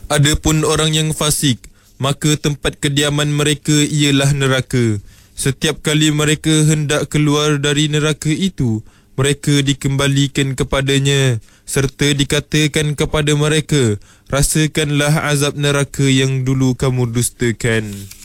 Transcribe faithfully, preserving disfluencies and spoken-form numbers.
Adapun orang yang fasik, maka tempat kediaman mereka ialah neraka. Setiap kali mereka hendak keluar dari neraka itu, mereka dikembalikan kepadanya, serta dikatakan kepada mereka, rasakanlah azab neraka yang dulu kamu dustakan.